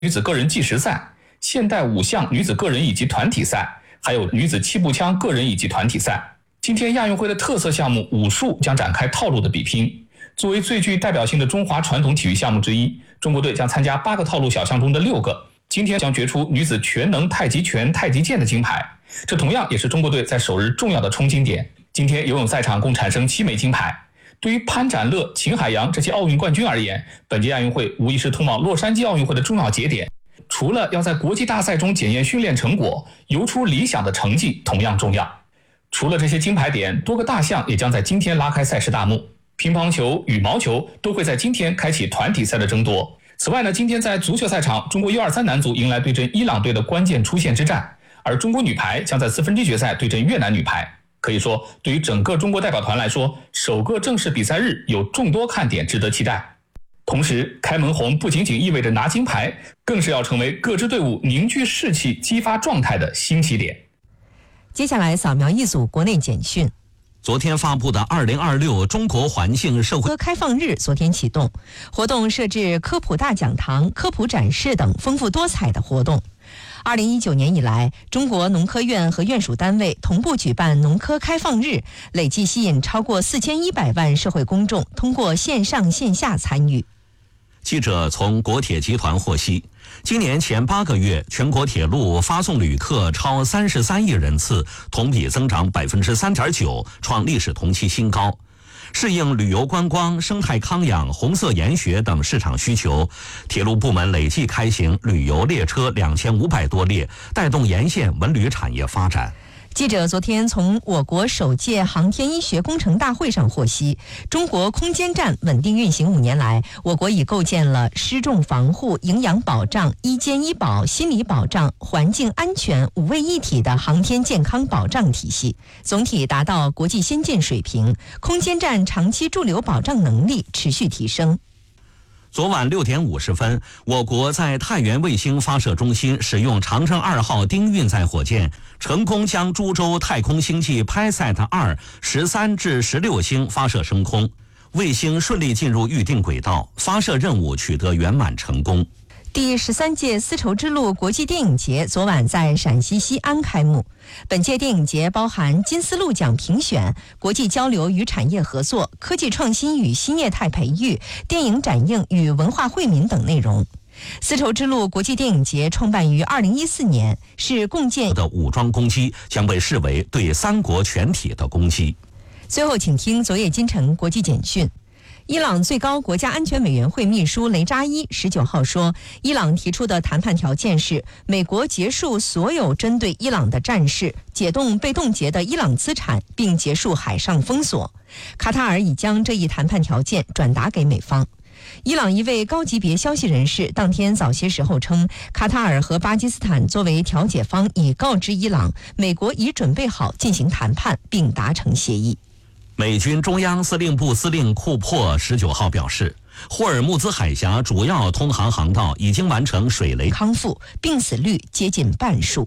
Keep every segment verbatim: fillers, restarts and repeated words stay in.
女子个人计时赛、现代五项女子个人以及团体赛，还有女子气步枪个人以及团体赛。今天亚运会的特色项目武术将展开套路的比拼。作为最具代表性的中华传统体育项目之一，中国队将参加八个套路小项中的六个。今天将决出女子全能太极拳、太极剑的金牌，这同样也是中国队在首日重要的冲金点。今天游泳赛场共产生七枚金牌。对于潘展乐、秦海洋这些奥运冠军而言，本届亚运会无疑是通往洛杉矶奥运会的重要节点。除了要在国际大赛中检验训练成果，游出理想的成绩同样重要。除了这些金牌点，多个大项也将在今天拉开赛事大幕。乒乓球、羽毛球都会在今天开启团体赛的争夺。此外呢，今天在足球赛场，中国 U 二三 男足迎来对阵伊朗队的关键出线之战，而中国女排将在四分之一决赛对阵越南女排。可以说，对于整个中国代表团来说，首个正式比赛日有众多看点值得期待。同时，开门红不仅仅意味着拿金牌，更是要成为各支队伍凝聚士气、激发状态的新起点。 接下来扫描一组国内简讯。 昨天发布的二零二六中国环境社会开放日昨天启动，活动设置科普大讲堂、科普展示等丰富多彩的活动。二零一九年以来，中国农科院和院属单位同步举办农科开放日，累计吸引超过四千一百万社会公众通过线上线下参与。 记者从国铁集团获悉，今年前八个月，全国铁路发送旅客超三十三亿人次，同比增长百分之三点九，创历史同期新高。适应旅游观光、生态康养、红色研学等市场需求，铁路部门累计开行旅游列车两千五百多列，带动沿线文旅产业发展。 记者昨天从我国首届航天医学工程大会上获悉，中国空间站稳定运行五年来，我国已构建了失重防护、营养保障、医监医保、心理保障、环境安全五位一体的航天健康保障体系，总体达到国际先进水平。空间站长期驻留保障能力持续提升。 昨晚六点五十分，我国在太原卫星发射中心使用长征二号丁运载火箭，成功将株洲太空星际 PiSat 二十三至十六星发射升空，卫星顺利进入预定轨道，发射任务取得圆满成功。 第十三届丝绸之路国际电影节昨晚在陕西西安开幕。本届电影节包含金丝鹿奖评选、国际交流与产业合作、科技创新与新业态培育、电影展映与文化惠民等内容。丝绸之路国际电影节创办于二零一四年，是共建的武装攻击将被视为对三国全体的攻击。 最后，请听昨夜今晨国际简讯。伊朗最高国家安全委员会秘书雷扎伊十九号说，伊朗提出的谈判条件是美国结束所有针对伊朗的战事，解冻被冻结的伊朗资产，并结束海上封锁。卡塔尔已将这一谈判条件转达给美方。伊朗一位高级别消息人士当天早些时候称，卡塔尔和巴基斯坦作为调解方已告知伊朗，美国已准备好进行谈判并达成协议。 美军中央司令部司令库珀十九号表示，霍尔木兹海峡主要通航航道已经完成水雷康复，病死率接近半数。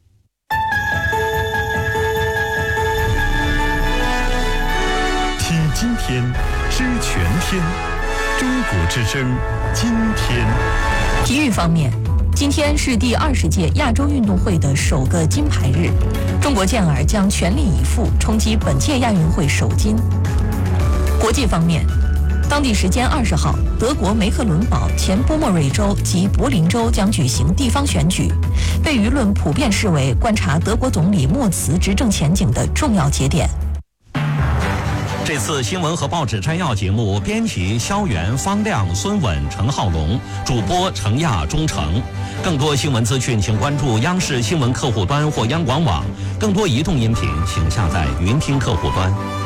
听今天，知全天，中国之声，今天。 体育方面，今天是第二十届亚洲运动会的首个金牌日，中国健儿将全力以赴冲击本届亚运会首金。国际方面，当地时间二十号，德国梅克伦堡、前波莫瑞州及柏林州将举行地方选举，被舆论普遍视为观察德国总理默茨执政前景的重要节点。 这次新闻和报纸摘要节目，编辑肖元、方亮、孙稳、陈浩龙，主播程亚、钟诚。更多新闻资讯，请关注央视新闻客户端或央广网。更多移动音频，请下载云听客户端。